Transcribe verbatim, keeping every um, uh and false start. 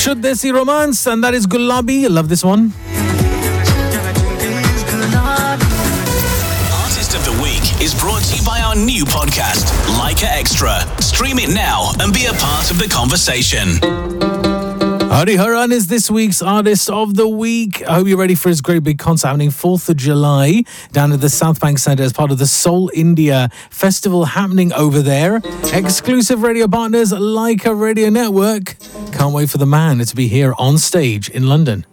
Should They See Romance? And that is Gulabi. I love this one. Artist of the Week is brought to you by our new podcast, Leica Extra. Stream it now and be a part of the conversation. Hariharan is this week's Artist of the Week. I hope you're ready for his great big concert happening fourth of July down at the South Bank Centre as part of the Soul India Festival happening over there. Exclusive radio partners like a Radio Network. Can't wait for the man to be here on stage in London.